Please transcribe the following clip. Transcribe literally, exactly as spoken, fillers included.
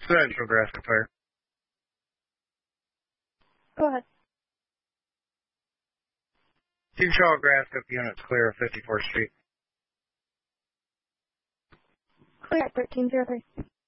Central Nebraska Fire. Go ahead. Team Shaw Grass Cup units clear of fifty-fourth Street. Clear at thirteen zero three.